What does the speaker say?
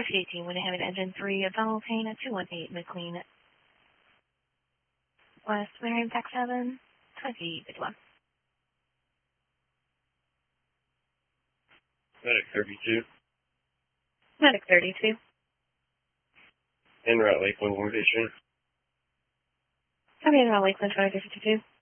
18, when having engine 3 at Donald Payne at 218 McLean West, Marion Tech 7, 2051. Medic 32. Medic 32. En route Lakeland 152. Copy, en route Lakeland 2352.